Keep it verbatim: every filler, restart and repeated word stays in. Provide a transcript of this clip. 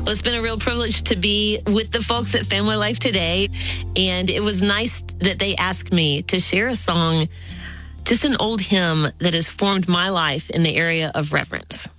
Well, it's been a real privilege to be with the folks at Family Life today, and it was nice that they asked me to share a song, just an old hymn that has formed my life in the area of reverence.